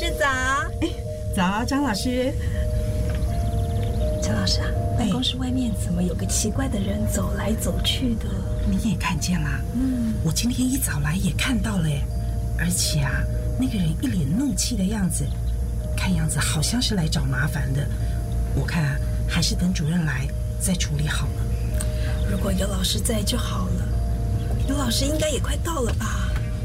早。 早，张老师。 张老师啊，办公室外面怎么有个奇怪的人走来走去的？ 你也看见啦？我今天一早来也看到了耶。而且啊，那个人一脸怒气的样子，看样子好像是来找麻烦的。我看啊，还是等主任来再处理好了。 如果有老师在就好了。有老师应该也快到了吧？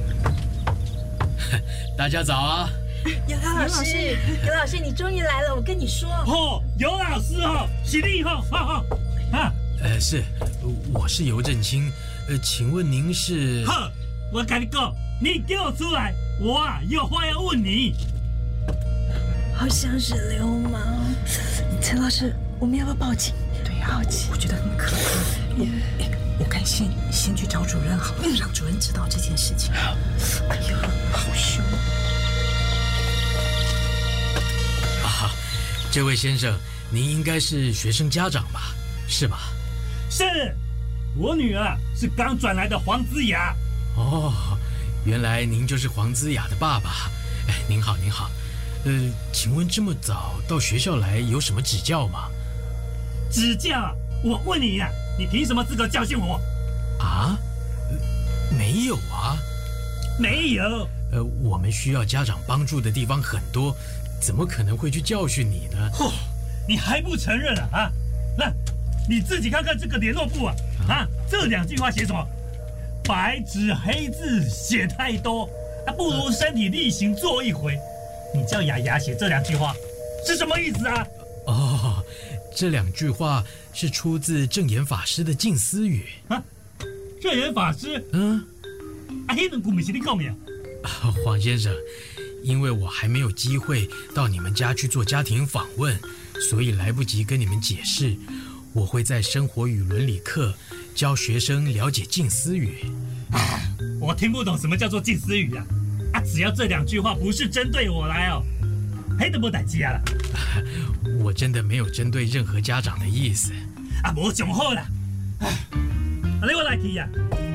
大家早啊！ 有老师，有老师，你终于来了！我跟你说， 有老师起立是，我是尤振清，请问您是？ 我跟你讲，你给我出来，我有话要问你。 好像是流氓。陈老师，我们要不要报警？ 对呀， 报警， 我觉得很可怕。我看先去找主任好了，让主任知道这件事情。哎呀，好凶！ 这位先生，您应该是学生家长吧？是吧？ 是，我女儿是刚转来的黄姿雅。 原来您就是黄姿雅的爸爸。您好，您好。请问这么早到学校来有什么指教吗？ 指教？我问你呀，你凭什么资格教训我？ 啊？没有啊。 没有。 我们需要家长帮助的地方很多。怎么可能会去教训你呢？ 你还不承认啊？那你自己看看这个联络簿这2句话写什么？白纸黑字写太多，不如身体力行做一回。你叫雅雅写这2句话是什么意思啊？ 这2句话是出自正言法师的静思语。 正言法师？那2句不是你讲的？ 黄先生，因为我还没有机会到你们家去做家庭访问，所以来不及跟你们解释。我会在生活与伦理课教学生了解静思语。 我听不懂什么叫做静思语啊！只要这2句话不是针对我来黑都没代志啊！ 我真的没有针对任何家长的意思。 没上好啦！你我来去呀！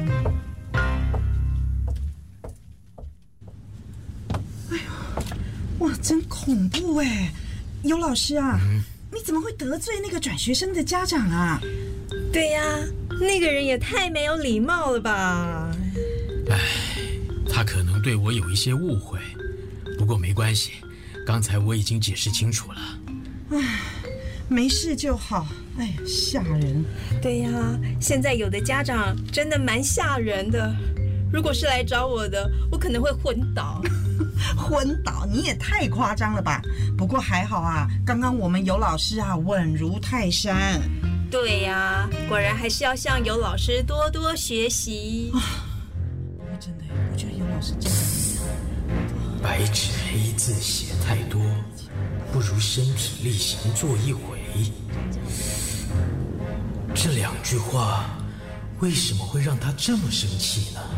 哇，真恐怖哎！尤老师啊，你怎么会得罪那个转学生的家长啊？ 对呀，那个人也太没有礼貌了吧！ 他可能对我有一些误会，不过没关系，刚才我已经解释清楚了。 没事就好。吓人！ 对呀，现在有的家长真的蛮吓人的。如果是来找我的，我可能会昏倒。 昏倒？你也太夸张了吧！不过还好啊，刚刚我们尤老师稳如泰山。 对呀，果然还是要向尤老师多多学习。 真的，我觉得尤老师真的白纸黑字写太多，不如身体力行做一回。这2句话为什么会让他这么生气呢？